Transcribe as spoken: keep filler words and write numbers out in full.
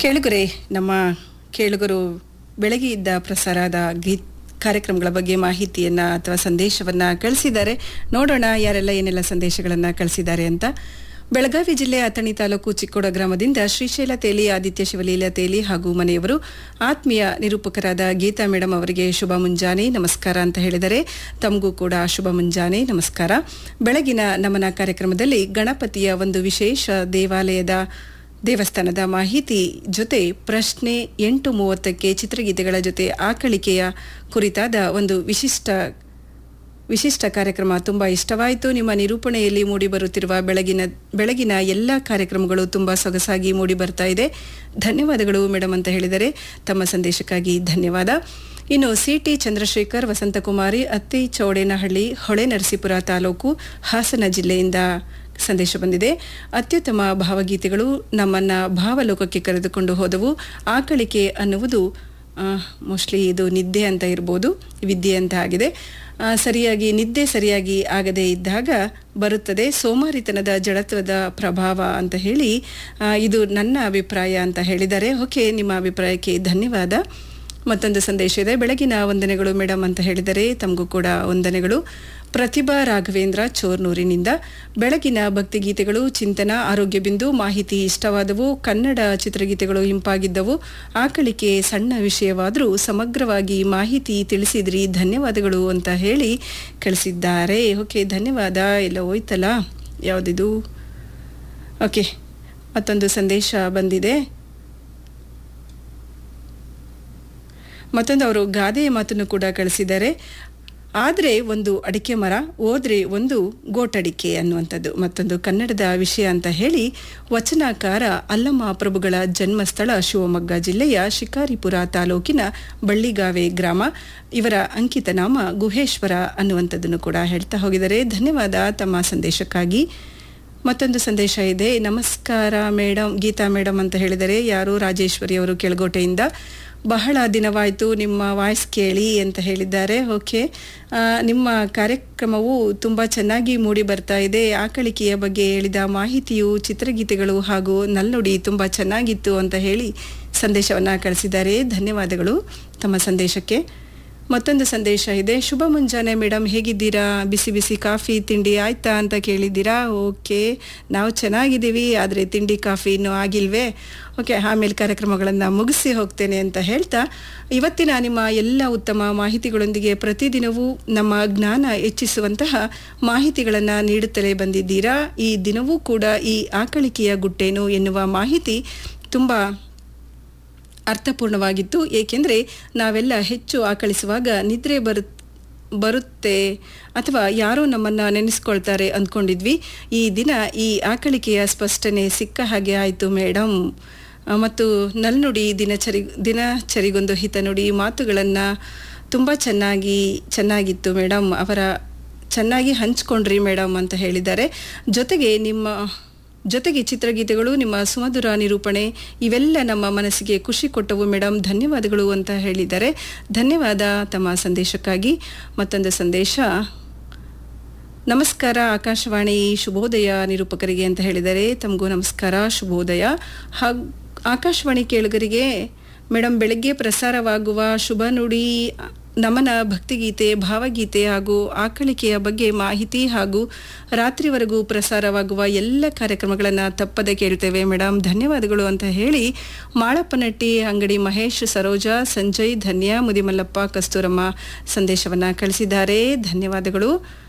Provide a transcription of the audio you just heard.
ಕೇಳುಗರೆ, ನಮ್ಮ ಕೇಳುಗರು ಬೆಳಗ್ಗೆ ಇದ್ದ ಪ್ರಸಾರದ ಗೀತ್ ಕಾರ್ಯಕ್ರಮಗಳ ಬಗ್ಗೆ ಮಾಹಿತಿಯನ್ನು ಅಥವಾ ಸಂದೇಶವನ್ನು ಕಳಿಸಿದ್ದಾರೆ. ನೋಡೋಣ ಯಾರೆಲ್ಲ ಏನೆಲ್ಲ ಸಂದೇಶಗಳನ್ನು ಕಳಿಸಿದ್ದಾರೆ ಅಂತ. ಬೆಳಗಾವಿ ಜಿಲ್ಲೆ ಅಥಣಿ ತಾಲೂಕು ಚಿಕ್ಕೋಡ ಗ್ರಾಮದಿಂದ ಶ್ರೀಶೈಲ ತೇಲಿ, ಆದಿತ್ಯ ಶಿವಲೀಲ ತೇಲಿ ಹಾಗೂ ಮನೆಯವರು ಆತ್ಮೀಯ ನಿರೂಪಕರಾದ ಗೀತಾ ಮೇಡಮ್ ಅವರಿಗೆ ಶುಭ ಮುಂಜಾನೆ ನಮಸ್ಕಾರ ಅಂತ ಹೇಳಿದರೆ, ತಮಗೂ ಕೂಡ ಶುಭ ಮುಂಜಾನೆ ನಮಸ್ಕಾರ. ಬೆಳಗಿನ ನಮನ ಕಾರ್ಯಕ್ರಮದಲ್ಲಿ ಗಣಪತಿಯ ಒಂದು ವಿಶೇಷ ದೇವಾಲಯದ ದೇವಸ್ಥಾನದ ಮಾಹಿತಿ ಜೊತೆ ಪ್ರಶ್ನೆ ಎಂಟು ಮೂವತ್ತಕ್ಕೆ ಚಿತ್ರಗೀತೆಗಳ ಜೊತೆ ಆಕಳಿಕೆಯ ಕುರಿತಾದ ಒಂದು ವಿಶಿಷ್ಟ ವಿಶಿಷ್ಟ ಕಾರ್ಯಕ್ರಮ ತುಂಬ ಇಷ್ಟವಾಯಿತು. ನಿಮ್ಮ ನಿರೂಪಣೆಯಲ್ಲಿ ಮೂಡಿಬರುತ್ತಿರುವ ಬೆಳಗಿನ ಬೆಳಗಿನ ಎಲ್ಲ ಕಾರ್ಯಕ್ರಮಗಳು ತುಂಬ ಸೊಗಸಾಗಿ ಮೂಡಿ ಬರ್ತಾ ಇದೆ. ಧನ್ಯವಾದಗಳು ಮೇಡಮ್ ಅಂತ ಹೇಳಿದರೆ, ತಮ್ಮ ಸಂದೇಶಕ್ಕಾಗಿ ಧನ್ಯವಾದ. ಇನ್ನು ಸಿ ಟಿ ಚಂದ್ರಶೇಖರ್, ವಸಂತಕುಮಾರಿ, ಅತ್ತಿ ಚೌಡೇನಹಳ್ಳಿ, ಹೊಳೆನರಸೀಪುರ ತಾಲೂಕು, ಹಾಸನ ಜಿಲ್ಲೆಯಿಂದ ಸಂದೇಶ ಬಂದಿದೆ. ಅತ್ಯುತ್ತಮ ಭಾವಗೀತೆಗಳು ನಮ್ಮನ್ನ ಭಾವಲೋಕಕ್ಕೆ ಕರೆದುಕೊಂಡು ಹೋದವು. ಆಕಳಿಕೆ ಅನ್ನುವುದು ಮೋಸ್ಟ್ಲಿ ಇದು ನಿದ್ದೆ ಅಂತ ಇರ್ಬೋದು, ವಿದ್ಯೆ ಅಂತ ಆಗಿದೆ. ಸರಿಯಾಗಿ ನಿದ್ದೆ ಸರಿಯಾಗಿ ಆಗದೇ ಇದ್ದಾಗ ಬರುತ್ತದೆ ಸೋಮಾರಿತನದ ಜಡತ್ವದ ಪ್ರಭಾವ ಅಂತ ಹೇಳಿ, ಇದು ನನ್ನ ಅಭಿಪ್ರಾಯ ಅಂತ ಹೇಳಿದ್ದಾರೆ. ಓಕೆ, ನಿಮ್ಮ ಅಭಿಪ್ರಾಯಕ್ಕೆ ಧನ್ಯವಾದ. ಮತ್ತೊಂದು ಸಂದೇಶ ಇದೆ. ಬೆಳಗಿನ ವಂದನೆಗಳು ಮೇಡಮ್ ಅಂತ ಹೇಳಿದರೆ, ತಮಗೂ ಕೂಡ ವಂದನೆಗಳು. ಪ್ರತಿಭಾ ರಾಘವೇಂದ್ರ ಚೋರ್ನೂರಿನಿಂದ ಬೆಳಗಿನ ಭಕ್ತಿಗೀತೆಗಳು, ಚಿಂತನ, ಆರೋಗ್ಯ ಬಿಂದು, ಮಾಹಿತಿ ಇಷ್ಟವಾದವು. ಕನ್ನಡ ಚಿತ್ರಗೀತೆಗಳು ಇಂಪಾಗಿದ್ದವು. ಆಕಳಿಕೆ ಸಣ್ಣ ವಿಷಯವಾದರೂ ಸಮಗ್ರವಾಗಿ ಮಾಹಿತಿ ತಿಳಿಸಿದ್ರಿ, ಧನ್ಯವಾದಗಳು ಅಂತ ಹೇಳಿ ಕಳಿಸಿದ್ದಾರೆ. ಓಕೆ, ಧನ್ಯವಾದ. ಎಲ್ಲ ಹೋಯ್ತಲ್ಲ, ಯಾವುದಿದು? ಓಕೆ, ಮತ್ತೊಂದು ಸಂದೇಶ ಬಂದಿದೆ. ಮತ್ತೊಂದು ಅವರು ಗಾದೆಯ ಮಾತನ್ನು ಕೂಡ ಕಳಿಸಿದ್ದಾರೆ. ಆದರೆ ಒಂದು ಅಡಿಕೆ ಮರ, ಹೋದ್ರೆ ಒಂದು ಗೋಟಡಿಕೆ ಅನ್ನುವಂಥದ್ದು ಮತ್ತೊಂದು ಕನ್ನಡದ ವಿಷಯ ಅಂತ ಹೇಳಿ ವಚನಕಾರ ಅಲ್ಲಮ್ಮ ಪ್ರಭುಗಳ ಜನ್ಮಸ್ಥಳ ಶಿವಮೊಗ್ಗ ಜಿಲ್ಲೆಯ ಶಿಕಾರಿಪುರ ತಾಲೂಕಿನ ಬಳ್ಳಿಗಾವೆ ಗ್ರಾಮ. ಇವರ ಅಂಕಿತ ನಾಮ ಗುಹೇಶ್ವರ ಅನ್ನುವಂಥದ್ದನ್ನು ಕೂಡ ಹೇಳ್ತಾ ಹೋಗಿದ್ದಾರೆ. ಧನ್ಯವಾದ ತಮ್ಮ ಸಂದೇಶಕ್ಕಾಗಿ. ಮತ್ತೊಂದು ಸಂದೇಶ ಇದೆ. ನಮಸ್ಕಾರ ಮೇಡಮ್, ಗೀತಾ ಮೇಡಮ್ ಅಂತ ಹೇಳಿದರೆ, ಯಾರು? ರಾಜೇಶ್ವರಿ ಅವರು ಕೆಳಗೋಟೆಯಿಂದ. ಬಹಳ ದಿನವಾಯಿತು ನಿಮ್ಮ ವಾಯ್ಸ್ ಕೇಳಿ ಅಂತ ಹೇಳಿದ್ದಾರೆ. ಓಕೆ, ನಿಮ್ಮ ಕಾರ್ಯಕ್ರಮವು ತುಂಬ ಚೆನ್ನಾಗಿ ಮೂಡಿ ಬರ್ತಾ ಇದೆ. ಆಕಳಿಕೆಯ ಬಗ್ಗೆ ಹೇಳಿದ ಮಾಹಿತಿಯು, ಚಿತ್ರಗೀತೆಗಳು ಹಾಗೂ ನಲ್ನುಡಿ ತುಂಬ ಚೆನ್ನಾಗಿತ್ತು ಅಂತ ಹೇಳಿ ಸಂದೇಶವನ್ನು ಕಳಿಸಿದ್ದಾರೆ. ಧನ್ಯವಾದಗಳು ತಮ್ಮ ಸಂದೇಶಕ್ಕೆ. ಮತ್ತೊಂದು ಸಂದೇಶ ಇದೆ. ಶುಭ ಮುಂಜಾನೆ ಮೇಡಮ್, ಹೇಗಿದ್ದೀರಾ? ಬಿಸಿ ಬಿಸಿ ಕಾಫಿ ತಿಂಡಿ ಆಯ್ತಾ ಅಂತ ಕೇಳಿದ್ದೀರಾ. ಓಕೆ, ನಾವು ಚೆನ್ನಾಗಿದ್ದೀವಿ, ಆದರೆ ತಿಂಡಿ ಕಾಫಿ ಇನ್ನೂ ಆಗಿಲ್ವೇ? ಓಕೆ, ಆಮೇಲೆ ಕಾರ್ಯಕ್ರಮಗಳನ್ನು ಮುಗಿಸಿ ಹೋಗ್ತೇನೆ ಅಂತ ಹೇಳ್ತಾ, ಇವತ್ತಿನ ನಿಮ್ಮ ಎಲ್ಲ ಉತ್ತಮ ಮಾಹಿತಿಗಳೊಂದಿಗೆ ಪ್ರತಿದಿನವೂ ನಮ್ಮ ಜ್ಞಾನ ಹೆಚ್ಚಿಸುವಂತಹ ಮಾಹಿತಿಗಳನ್ನು ನೀಡುತ್ತಲೇ ಬಂದಿದ್ದೀರಾ. ಈ ದಿನವೂ ಕೂಡ ಈ ಆಕಳಿಕೆಯ ಗುಟ್ಟೇನು ಎನ್ನುವ ಮಾಹಿತಿ ತುಂಬ ಅರ್ಥಪೂರ್ಣವಾಗಿತ್ತು. ಏಕೆಂದರೆ ನಾವೆಲ್ಲ ಹೆಚ್ಚು ಆಕಳಿಸುವಾಗ ನಿದ್ರೆ ಬರು ಬರುತ್ತೆ ಅಥವಾ ಯಾರೋ ನಮ್ಮನ್ನು ನೆನೆಸ್ಕೊಳ್ತಾರೆ ಅಂದ್ಕೊಂಡಿದ್ವಿ. ಈ ದಿನ ಈ ಆಕಳಿಕೆಯ ಸ್ಪಷ್ಟನೆ ಸಿಕ್ಕ ಹಾಗೆ ಆಯಿತು ಮೇಡಮ್. ಮತ್ತು ನಲ್ನುಡಿ, ದಿನಚರಿ ದಿನಚರಿಗೊಂದು ಹಿತನುಡಿ ಮಾತುಗಳನ್ನು ತುಂಬ ಚೆನ್ನಾಗಿ ಚೆನ್ನಾಗಿತ್ತು ಮೇಡಮ್. ಅವರ ಚೆನ್ನಾಗಿ ಹಂಚ್ಕೊಂಡ್ರಿ ಮೇಡಮ್ ಅಂತ ಹೇಳಿದ್ದಾರೆ. ಜೊತೆಗೆ ನಿಮ್ಮ ಜೊತೆಗೆ ಚಿತ್ರಗೀತೆಗಳು, ನಿಮ್ಮ ಸುಮಧುರ ನಿರೂಪಣೆ ಇವೆಲ್ಲ ನಮ್ಮ ಮನಸ್ಸಿಗೆ ಖುಷಿ ಕೊಟ್ಟವು ಮೇಡಮ್, ಧನ್ಯವಾದಗಳು ಅಂತ ಹೇಳಿದ್ದಾರೆ. ಧನ್ಯವಾದ ತಮ್ಮ ಸಂದೇಶಕ್ಕಾಗಿ. ಮತ್ತೊಂದು ಸಂದೇಶ. ನಮಸ್ಕಾರ ಆಕಾಶವಾಣಿ, ಶುಭೋದಯ ನಿರೂಪಕರಿಗೆ ಅಂತ ಹೇಳಿದರೆ, ತಮಗೂ ನಮಸ್ಕಾರ, ಶುಭೋದಯ. ಹಾಗೂ ಆಕಾಶವಾಣಿ ಕೇಳುಗರಿಗೆ ಮೇಡಮ್, ಬೆಳಗ್ಗೆ ಪ್ರಸಾರವಾಗುವ ಶುಭ ನುಡಿ, ನಮನ, ಭಕ್ತಿಗೀತೆ, ಭಾವಗೀತೆ ಹಾಗೂ ಆಕಳಿಕೆಯ ಬಗ್ಗೆ ಮಾಹಿತಿ ಹಾಗೂ ರಾತ್ರಿವರೆಗೂ ಪ್ರಸಾರವಾಗುವ ಎಲ್ಲ ಕಾರ್ಯಕ್ರಮಗಳನ್ನು ತಪ್ಪದೆ ಕೇಳ್ತೇವೆ ಮೇಡಮ್, ಧನ್ಯವಾದಗಳು ಅಂತ ಹೇಳಿ ಮಾಳಪ್ಪನಟ್ಟಿ, ಅಂಗಡಿ ಮಹೇಶ್, ಸರೋಜಾ, ಸಂಜಯ್, ಧನ್ಯ, ಮುದಿಮಲ್ಲಪ್ಪ, ಕಸ್ತೂರಮ್ಮ ಸಂದೇಶವನ್ನು ಕಳಿಸಿದ್ದಾರೆ. ಧನ್ಯವಾದಗಳು.